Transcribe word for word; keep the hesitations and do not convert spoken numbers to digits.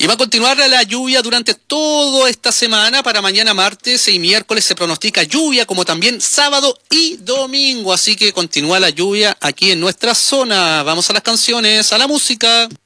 Y va a continuar la lluvia durante toda esta semana. Para mañana martes y miércoles se pronostica lluvia, como también sábado y domingo. Así que continúa la lluvia aquí en nuestra zona. Vamos a las canciones, a la música.